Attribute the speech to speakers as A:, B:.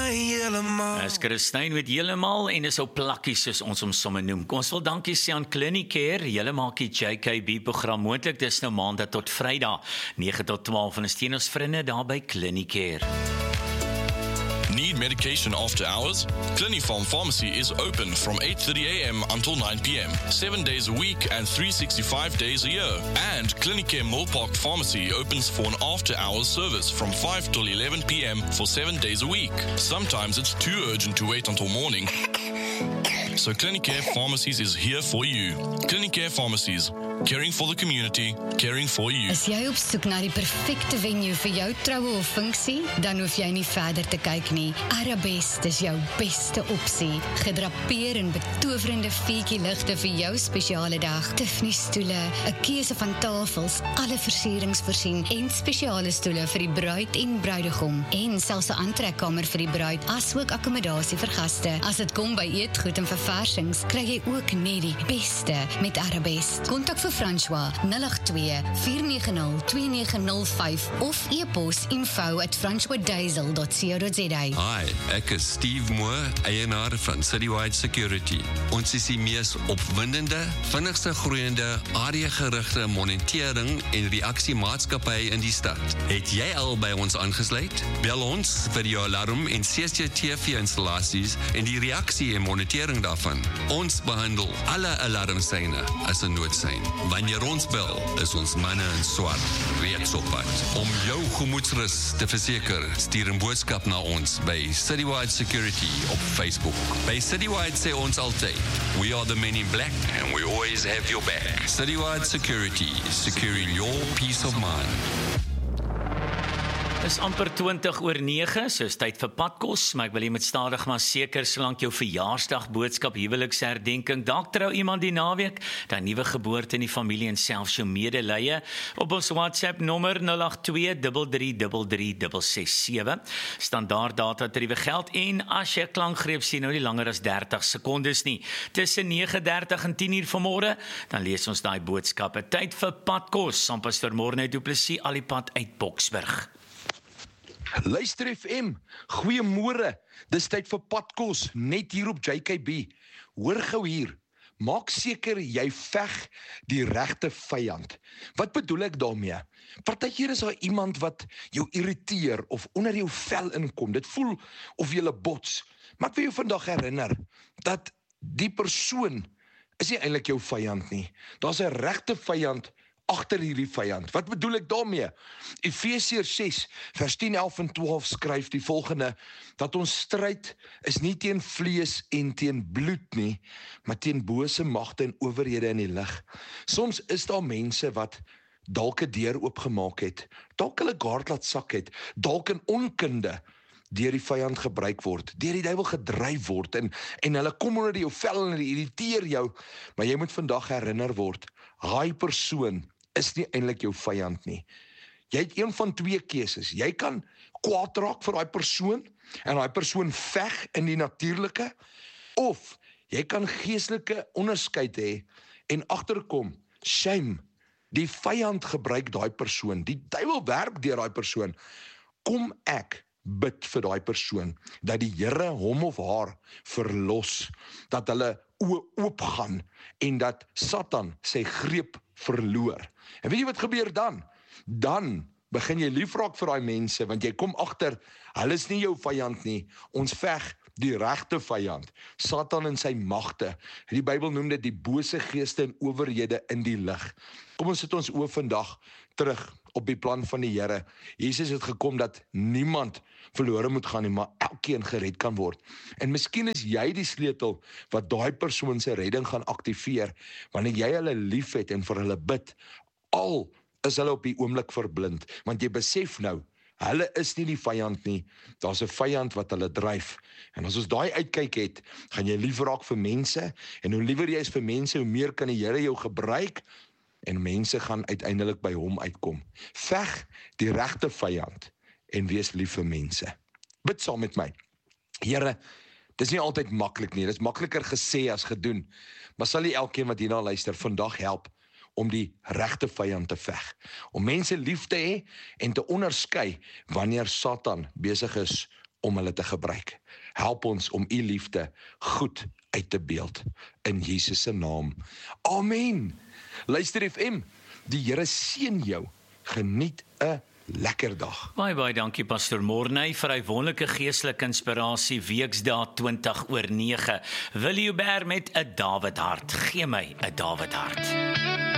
A: As Christine met Heeltemal en is op plakkies soos ons hom sommer noem. Ons wil dankie sê aan Clinicare. Julle maak die JKB program moontlik. Dis nou maandag tot Vrydag 9 tot 12 en steun ons vriende daar by Clinicare.
B: Need medication after hours? Clinifarm Pharmacy is open from 8:30 a.m. until 9 p.m. 7 days a week and 365 days a year. And Clinicare Millpark Pharmacy opens for an after-hours service from 5 till 11 p.m. for 7 days a week. Sometimes it's too urgent to wait until morning. So Clinicare Pharmacies is here for you. Clinicare Pharmacies, caring for the community, caring for you.
C: Is jy op soek na die perfekte venue vir jou troue of funksie? Dan hoef jy nie verder te kyk nie. Arabest is jou beste opsie. Gedrapeer in betowerende feetjie ligte vir jou spesiale dag. Tiffany stoele, 'n keuse van tafels, alle versierings voorsien en spesiale stoele vir die bruid en bruidegom. En selfs 'n aantrekkamer vir die bruid, asook akkommodasie vir gaste. As dit kom by eetgoed en verversings, kry jy ook net die beste met Arabest. Kontak vir François 082-490-2905 of e-pos info@francoisdiesel.co.za.
D: Hi, ek is Steve Moore, eienaar van Citywide Security. Ons is die mees opwindende, vinnigste groeiende, area-gerigte monitering en reaksiemaatskappy in die stad. Het jy al by ons aangesluit? Bel ons vir jou alarm en CCTV-installasies en die reaksie en monitering daarvan. Ons behandel alle alarmsyne as 'n noodsein. Wanneer ons bel, is ons manne in swart reeds op pad. Om jou gemoedsrus te verseker, stuur 'n boodskap na ons by Citywide Security op Facebook. By Citywide sê ons altyd, we are the men in black and we always have your back. Citywide Security, securing your peace of mind.
A: Is amper 20:09, so is tyd vir padkos, maar ek wil jy met stadig maar seker solank jou verjaarsdag boodskap, huweliksherdenking, dalk trou iemand die naweek, dan nuwe geboorte in die familie en selfs jou medelee op ons WhatsApp nommer 082333367. Standaard data tariewe geld en as jy klankgreep sien nou nie langer as 30 sekondes nie. Tussen 9:30 en 10:00 vanmôre, dan lees ons daai boodskappe. Tyd vir padkos, saam Pastor Morne Du Plessis al die pad uit Boksburg.
E: Luister FM, goeiemôre, dis tyd vir padkos, net hier op JKB. Hoor gou hier, maak seker jy veg die regte vyand. Wat bedoel ek daarmee? Partykeer is daar iemand wat jou irriteer of onder jou vel inkom, dit voel of jy bots. Maar ek wil jou vandag herinner, dat die persoon is nie eintlik jou vyand nie. Daar's 'n regte vyand agter hierdie vyand. Wat bedoel ek daarmee? Efesiërs 6 vers 10, 11 en 12 skryf die volgende, dat ons stryd is nie teen vlees en teen bloed nie, maar teen bose magte en owerhede in die lig. Soms is daar mense wat dalk 'n deur oopgemaak het, dalk hulle gaard laat sak het, dalk in onkunde deur die vyand gebruik word, deur die duiwel gedryf word, en hulle kom onder jou vel en hulle irriteer jou, maar jy moet vandag herinner word, daai persoon is nie eintlik jou vyand nie. Jy het een van twee keuses. Jy kan kwaad raak vir daai persoon en daai persoon veg in die natuurlike, of jy kan geestelike onderskeid hê en agterkom, shame, die vyand gebruik daai persoon, die duiwel werk deur daai persoon. Kom ek bid vir daai persoon, dat die Here hom of haar verlos, dat hulle oë oopgaan en dat Satan sy greep verloor. En weet jy wat gebeur dan? Dan begin jy lief raak vir daai mense, want jy kom agter, hulle is nie jou vyand nie, ons veg die regte vyand, Satan en sy magte. Die Bybel noem dit die bose geeste en owerhede in die lig. Kom ons sit ons oë vandag terug op die plan van die Here. Jesus het gekom dat niemand verlore moet gaan nie, maar elkeen gered kan word. En miskien is jy die sleutel wat daai persoon se redding gaan aktiveer, wanneer jy hulle liefhet en vir hulle bid, al is hulle op die oomblik verblind, want jy besef nou, hulle is nie die vyand nie, daar's 'n vyand wat hulle dryf. En as ons daai uitkyk het, gaan jy lief raak vir mense, en hoe liewer jy is vir mense, hoe meer kan die Here jou gebruik, en mense gaan uiteindelik by hom uitkom. Veg die regte vyand, en wees lief vir mense. Bid saam met my. Here, dis nie altyd maklik nie, dis makliker gesê as gedoen, maar sal jy elkeen wat hierna luister vandag help, om die regte vyand te veg, om mense lief te hê en te onderskei wanneer Satan besig is om hulle te gebruik. Help ons om u liefde goed uit te beeld. In Jesus se naam. Amen. Luister FM, die Here seën jou. Geniet 'n lekker dag.
A: Baie dankie Pastor Morney vir hy wonderlike geestelike inspirasie Weksdae 20/9. Willie Hubert met 'n Dawid hart. Gee my 'n Dawid hart.